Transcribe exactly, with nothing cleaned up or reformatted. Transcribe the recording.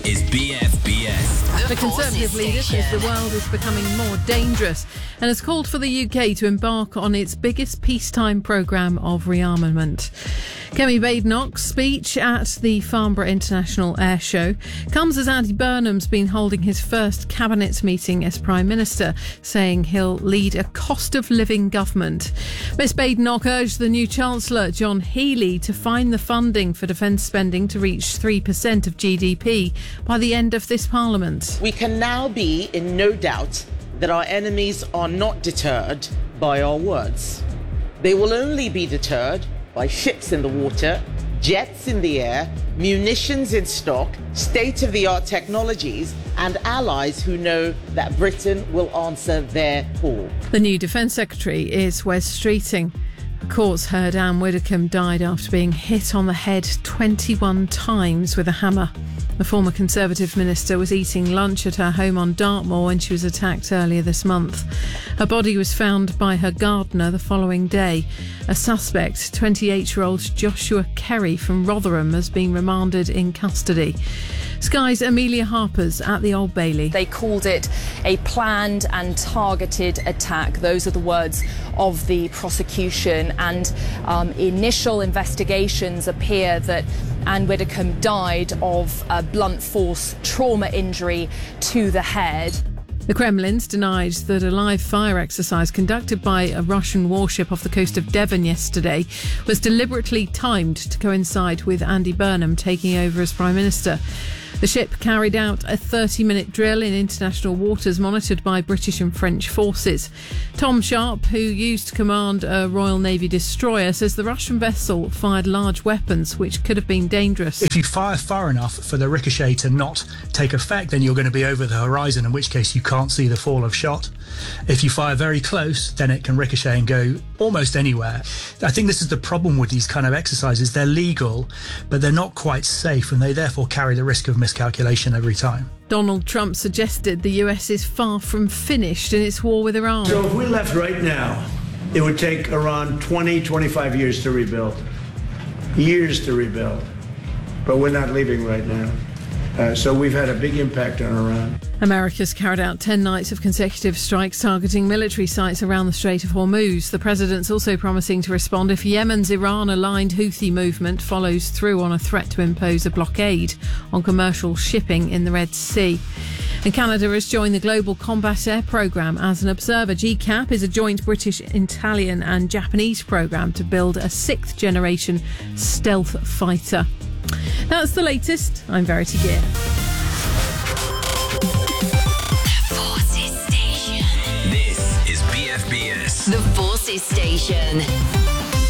is B F B S. The Conservative leader says the world is becoming more dangerous and has called for the U K to embark on its biggest peacetime programme of rearmament. Kemi Badenoch's speech at the Farnborough International Air Show comes as Andy Burnham's been holding his first cabinet meeting as Prime Minister, saying he'll lead a cost-of-living government. Miss Badenoch urged the new Chancellor, John Healey, to find the funding for defence spending to reach three percent of G D P by the end of this Parliament. We can now be in no doubt that our enemies are not deterred by our words. They will only be deterred by ships in the water, jets in the air, munitions in stock, state-of-the-art technologies, and allies who know that Britain will answer their call. The new Defence Secretary is Wes Streeting. The courts heard Anne Widdecombe died after being hit on the head twenty-one times with a hammer. The former Conservative minister was eating lunch at her home on Dartmoor when she was attacked earlier this month. Her body was found by her gardener the following day. A suspect, twenty-eight-year-old Joshua Kerry from Rotherham, has been remanded in custody. Sky's Amelia Harper's at the Old Bailey. They called it a planned and targeted attack. Those are the words of the prosecution, and um, initial investigations appear that Anne Widdecombe died of a blunt force trauma injury to the head. The Kremlin's denied that a live fire exercise conducted by a Russian warship off the coast of Devon yesterday was deliberately timed to coincide with Andy Burnham taking over as Prime Minister. The ship carried out a thirty-minute drill in international waters monitored by British and French forces. Tom Sharp, who used to command a Royal Navy destroyer, says the Russian vessel fired large weapons which could have been dangerous. If you fire far enough for the ricochet to not take effect, then you're going to be over the horizon, in which case you can't see the fall of shot. If you fire very close, then it can ricochet and go almost anywhere. I think this is the problem with these kind of exercises. They're legal, but they're not quite safe, and they therefore carry the risk of miscalculation every time. Donald Trump suggested the U S is far from finished in its war with Iran. So if we left right now, it would take Iran twenty, twenty-five years to rebuild. Years to rebuild. But we're not leaving right now. Uh, so we've had a big impact on Iran. America's carried out ten nights of consecutive strikes targeting military sites around the Strait of Hormuz. The president's also promising to respond if Yemen's Iran-aligned Houthi movement follows through on a threat to impose a blockade on commercial shipping in the Red Sea. And Canada has joined the Global Combat Air Programme as an observer. G CAP is a joint British, Italian and Japanese programme to build a sixth-generation stealth fighter. That's the latest. I'm Verity Gear. The Forces Station. This is B F B S. The Forces Station.